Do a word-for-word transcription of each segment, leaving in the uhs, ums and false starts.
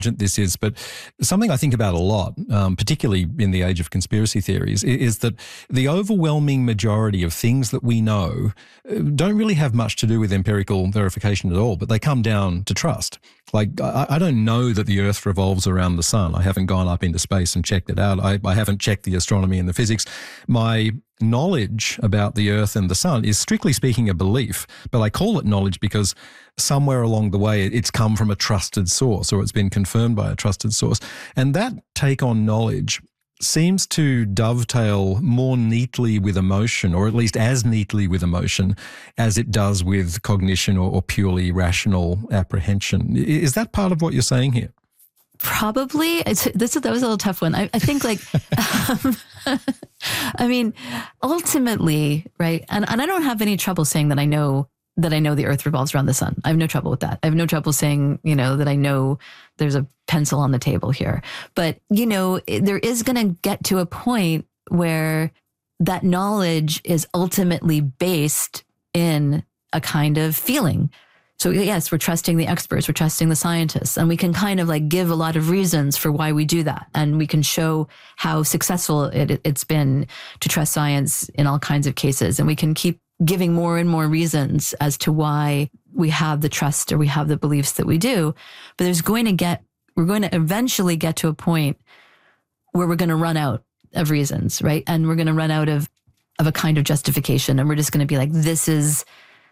this is, but something I think about a lot, um, particularly in the age of conspiracy theories, is that the overwhelming majority of things that we know don't really have much to do with empirical verification at all, but they come down to trust. Like, I, I don't know that the Earth revolves around the sun. I haven't gone up into space and checked it out. I, I haven't checked the astronomy and the physics. My knowledge about the Earth and the sun is strictly speaking a belief, but I call it knowledge because somewhere along the way it's come from a trusted source, or it's been confirmed by a trusted source. And that take on knowledge seems to dovetail more neatly with emotion, or at least as neatly with emotion as it does with cognition or, or purely rational apprehension. Is that part of what you're saying here? Probably. It's, this that was a little tough one. I, I think like, um, I mean, ultimately, right? And, and I don't have any trouble saying that I know that I know the Earth revolves around the sun. I have no trouble with that. I have no trouble saying, you know, that I know there's a pencil on the table here. But, you know, there is going to get to a point where that knowledge is ultimately based in a kind of feeling. So yes, we're trusting the experts, we're trusting the scientists, and we can kind of like give a lot of reasons for why we do that. And we can show how successful it, it's been to trust science in all kinds of cases. And we can keep giving more and more reasons as to why we have the trust or we have the beliefs that we do. But there's going to get, we're going to eventually get to a point where we're going to run out of reasons, right? And we're going to run out of, of a kind of justification. And we're just going to be like, this is,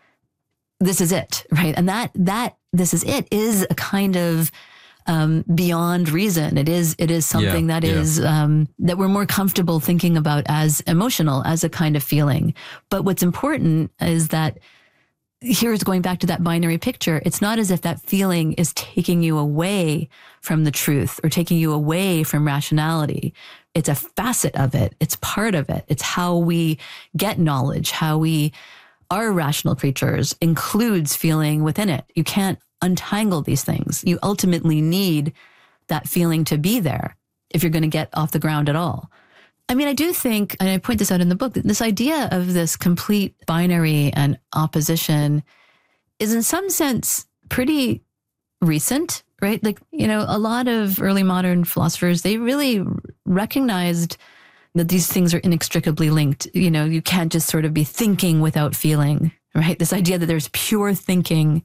this is it, right? And that, that, this is it is a kind of um, beyond reason. It is, it is something yeah, that yeah. is, um, that we're more comfortable thinking about as emotional, as a kind of feeling. But what's important is that here's going back to that binary picture. It's not as if that feeling is taking you away from the truth or taking you away from rationality. It's a facet of it. It's part of it. It's how we get knowledge, how we are rational creatures includes feeling within it. You can't untangle these things. You ultimately need that feeling to be there if you're going to get off the ground at all. I mean, I do think, and I point this out in the book, that this idea of this complete binary and opposition is in some sense pretty recent, right? Like, you know, a lot of early modern philosophers, they really recognized that these things are inextricably linked. You know, you can't just sort of be thinking without feeling, right? This idea that there's pure thinking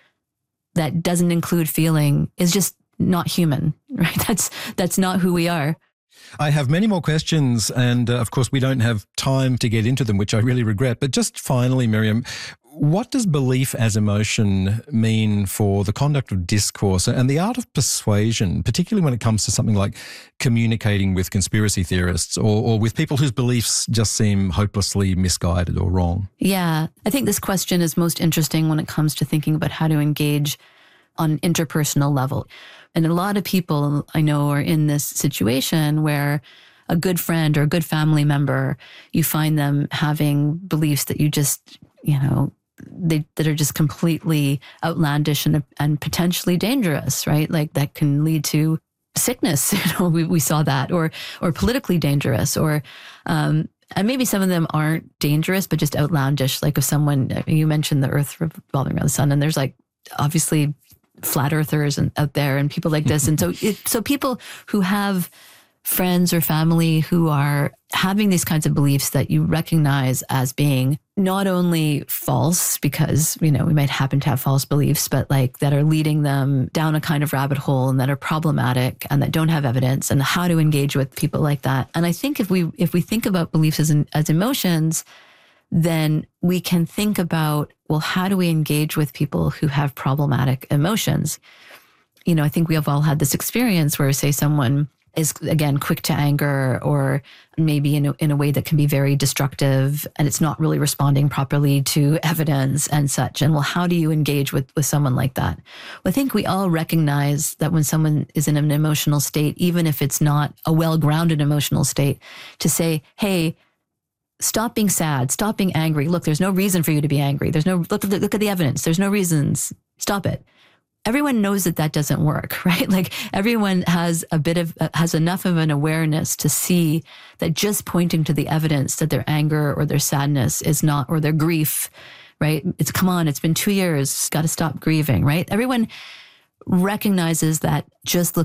that doesn't include feeling is just not human, right? That's that's not who we are. I have many more questions, and uh, of course we don't have time to get into them, which I really regret. But just finally, Miriam, what does belief as emotion mean for the conduct of discourse and the art of persuasion, particularly when it comes to something like communicating with conspiracy theorists or, or with people whose beliefs just seem hopelessly misguided or wrong? Yeah, I think this question is most interesting when it comes to thinking about how to engage on an interpersonal level. And a lot of people I know are in this situation where a good friend or a good family member, you find them having beliefs that you just, you know, they that are just completely outlandish and, and potentially dangerous, right? Like that can lead to sickness. You know, we, we saw that, or or politically dangerous, or um, and maybe some of them aren't dangerous, but just outlandish. Like if someone, you mentioned the Earth revolving around the sun, and there's like obviously flat earthers and out there and people like this, and so it, so people who have friends or family who are having these kinds of beliefs that you recognize as being not only false, because, you know, we might happen to have false beliefs, but like that are leading them down a kind of rabbit hole and that are problematic and that don't have evidence, and how to engage with people like that. And I think if we if we think about beliefs as, as emotions, then we can think about, well, how do we engage with people who have problematic emotions? You know, I think we have all had this experience where, say, someone is, again, quick to anger, or maybe in a, in a way that can be very destructive, and it's not really responding properly to evidence and such. And well, how do you engage with, with someone like that? Well, I think we all recognize that when someone is in an emotional state, even if it's not a well-grounded emotional state, to say, hey, stop being sad, stop being angry. Look, there's no reason for you to be angry. There's no, look, look at the evidence. There's no reasons. Stop it. Everyone knows that that doesn't work, right? Like everyone has a bit of, has enough of an awareness to see that just pointing to the evidence that their anger or their sadness is not, or their grief, right? It's, come on, it's been two years, got to stop grieving, right? Everyone recognizes that just look